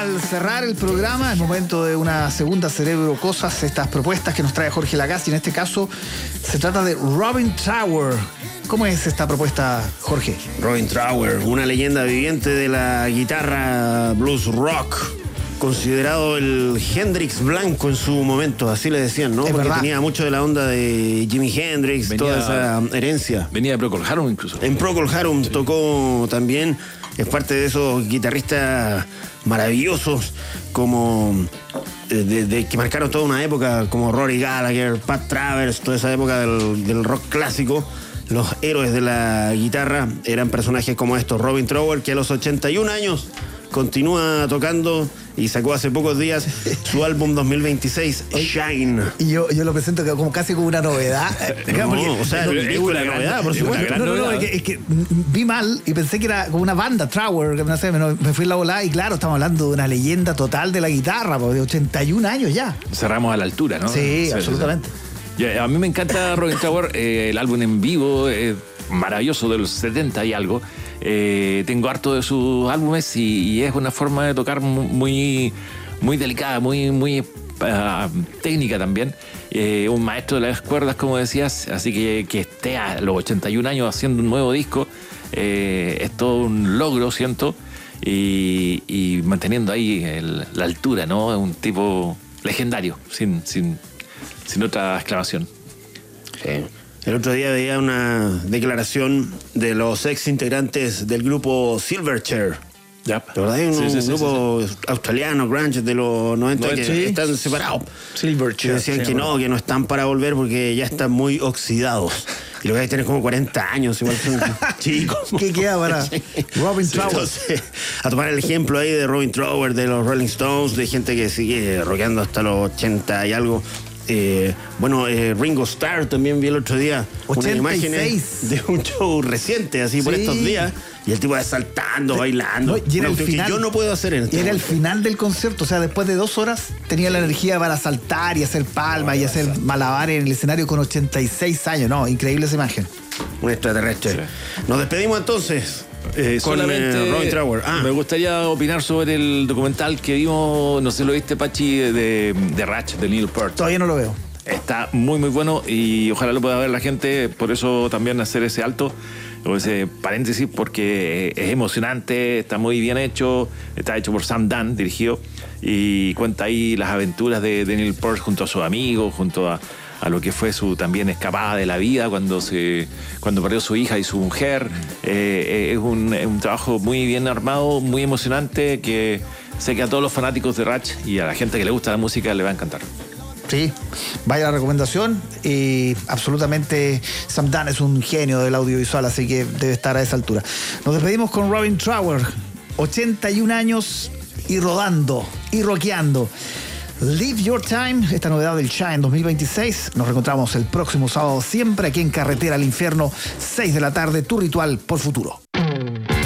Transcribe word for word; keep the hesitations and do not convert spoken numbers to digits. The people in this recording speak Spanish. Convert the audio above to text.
al cerrar el programa es momento de una segunda Cerebro Cosas, estas propuestas que nos trae Jorge Lagasse, y en este caso se trata de Robin Trower. ¿Cómo es esta propuesta, Jorge? Robin Trower, una leyenda viviente de la guitarra blues rock, considerado el Hendrix blanco en su momento, así le decían, ¿no? Es Porque verdad. tenía mucho de la onda de Jimi Hendrix, Venía- toda esa herencia. Venía de Procol Harum incluso. En Procol Harum tocó también, es parte de esos guitarristas maravillosos como de, de- de- que marcaron toda una época, como Rory Gallagher, Pat Travers, toda esa época del, del rock clásico. Los héroes de la guitarra eran personajes como estos. Robin Trower, que a los ochenta y un años continúa tocando y sacó hace pocos días su álbum dos mil veintiséis, Shine. Y yo, yo lo presento como casi como una novedad. No, Porque- o sea, es una novedad, por supuesto. No, no, no, es que, es que vi mal y pensé que era como una banda, Trower, que no sé, me, me fui en la volada y claro, estamos hablando de una leyenda total de la guitarra, pues, de ochenta y un años ya. Cerramos a la altura, ¿no? Sí, absolutamente. Sí. Y a mí me encanta Robin Trower, eh, el álbum en vivo, eh, maravilloso, de los setenta y algo. Eh, tengo harto de sus álbumes y, y es una forma de tocar mu- muy, muy delicada, muy, muy uh, técnica también. Eh, un maestro de las cuerdas, como decías, así que que esté a los ochenta y un años haciendo un nuevo disco, eh, es todo un logro, siento, y, y manteniendo ahí el- la altura, ¿no? Es un tipo legendario, sin, sin, sin otra exclamación. Sí. El otro día veía una declaración de los ex integrantes del grupo Silverchair. Ya. ¿De verdad? Hay un, Sí, sí, sí, grupo sí, sí. australiano, grunge de los noventa, que Sí. están separados. Silverchair, Que decían sí, que bueno. no, que no están para volver porque ya están muy oxidados. Y los que tienen como cuarenta años, igual son chicos. ¿Qué queda para Robin Sí, Trower? entonces, a tomar el ejemplo ahí de Robin Trower, de los Rolling Stones, de gente que sigue rockeando hasta los ochenta y algo. Eh, bueno, eh, Ringo Starr también vi el otro día ochenta y unas seis. imágenes de un show reciente, así por Sí. estos días, y el tipo va saltando, bailando. No, y era Una el cuestión que final. yo no puedo hacer en este Era el momento. final del concierto, o sea, después de dos horas tenía la energía para saltar y hacer palmas y hacer malabares en el escenario con ochenta y seis años. No, increíble esa imagen. Un extraterrestre. Sí. Nos despedimos entonces. Eh, con solamente eh, Robin Trower. Ah, me gustaría opinar sobre el documental que vimos, no sé si lo viste, Pachi, de, de Ratch, de Neil Peart. Todavía no lo veo. Está muy muy bueno y ojalá lo pueda ver la gente, por eso también hacer ese alto o ese paréntesis, porque es emocionante, está muy bien hecho, está hecho por Sam Dunn, dirigido, y cuenta ahí las aventuras de, de Neil Peart junto a sus amigos, junto a, a lo que fue su también escapada de la vida cuando se cuando perdió su hija y su mujer. Eh, es, un, es un trabajo muy bien armado, muy emocionante, que sé que a todos los fanáticos de Ratch y a la gente que le gusta la música le va a encantar. Sí, vaya la recomendación. Y absolutamente Sam Dunn es un genio del audiovisual, así que debe estar a esa altura. Nos despedimos con Robin Trower, ochenta y un años y rodando y rockeando. Live Your Time, esta novedad del Shine dos mil veintiséis. Nos reencontramos el próximo sábado, siempre aquí en Carretera al Infierno, seis de la tarde, tu ritual por futuro.